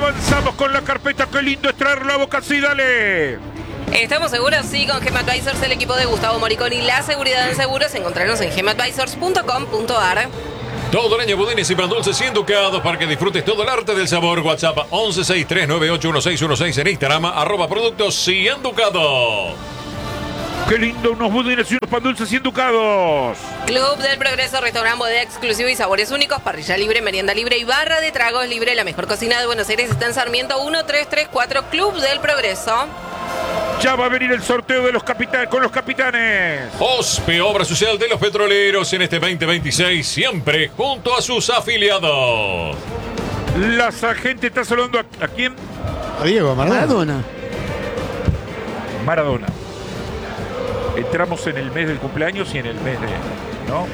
Avanzamos con la carpeta. Qué lindo es traerlo a Boca. Sí, dale. Estamos seguros, sí, con GEMadvisors, el equipo de Gustavo Moriconi. La seguridad en seguros. Encontrarnos en gemadvisors.com.ar. Todo el año budines y pan dulces y enducados para que disfrutes todo el arte del sabor. WhatsApp 1163981616 en Instagram, @productos y enducados. Qué lindo, unos budines y unos pan dulces y enducados. Club del Progreso, restaurante, bodega exclusivo y sabores únicos, parrilla libre, merienda libre y barra de tragos libre. La mejor cocina de Buenos Aires está en Sarmiento 1334, Club del Progreso. Ya va a venir el sorteo de los capitanes con los capitanes. OSPE, obra social de los petroleros en este 2026, siempre junto a sus afiliados. La gente está saludando a quién? A Diego Maradona. Maradona. Entramos en el mes del cumpleaños y en el mes de... ¿no?